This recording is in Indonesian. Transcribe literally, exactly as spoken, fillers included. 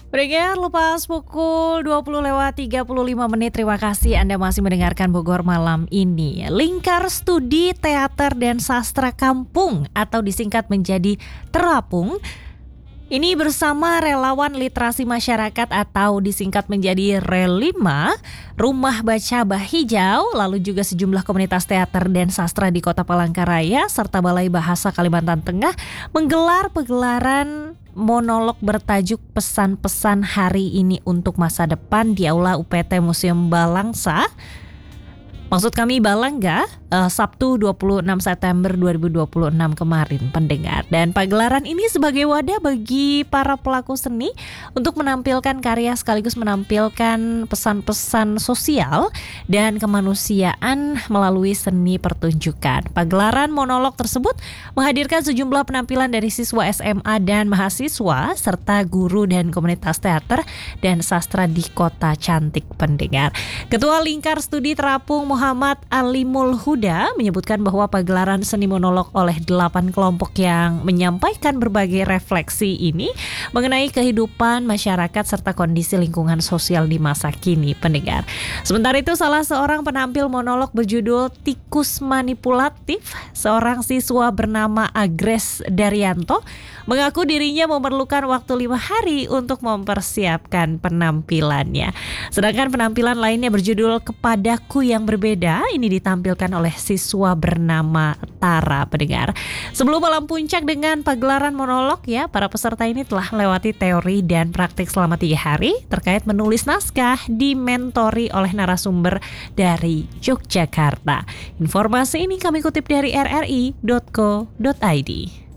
Pendengar, lepas pukul dua puluh lewat tiga puluh lima menit, terima kasih Anda masih mendengarkan Bogor Malam ini. Lingkar Studi Teater dan Sastra Kampung atau disingkat menjadi Terapung, ini bersama relawan literasi masyarakat atau disingkat menjadi Relima, Rumah Baca Bah Hijau, lalu juga sejumlah komunitas teater dan sastra di Kota Palangkaraya serta Balai Bahasa Kalimantan Tengah menggelar pegelaran monolog bertajuk Pesan-Pesan Hari Ini Untuk Masa Depan di Aula U P T Museum Balangsa. Maksud kami Balangga, uh, Sabtu dua puluh enam September dua ribu dua puluh enam kemarin, pendengar. Dan pagelaran ini sebagai wadah bagi para pelaku seni untuk menampilkan karya sekaligus menampilkan pesan-pesan sosial dan kemanusiaan melalui seni pertunjukan. Pagelaran monolog tersebut menghadirkan sejumlah penampilan dari siswa S M A dan mahasiswa serta guru dan komunitas teater dan sastra di Kota Cantik, pendengar. Ketua Lingkar Studi Terapung Muhammad Alimul Huda menyebutkan bahwa pagelaran seni monolog oleh delapan kelompok yang menyampaikan berbagai refleksi ini mengenai kehidupan masyarakat serta kondisi lingkungan sosial di masa kini, pendengar. Sementara itu, salah seorang penampil monolog berjudul Tikus Manipulatif, seorang siswa bernama Agres Daryanto, mengaku dirinya memerlukan waktu lima hari untuk mempersiapkan penampilannya. Sedangkan penampilan lainnya berjudul Kepadaku Yang Berbeda, ini ditampilkan oleh siswa bernama Tara, pendengar. Sebelum malam puncak dengan pagelaran monolog ya, para peserta ini telah melewati teori dan praktik selama tiga hari terkait menulis naskah, dimentori oleh narasumber dari Yogyakarta. Informasi ini kami kutip dari r r i dot co dot i d.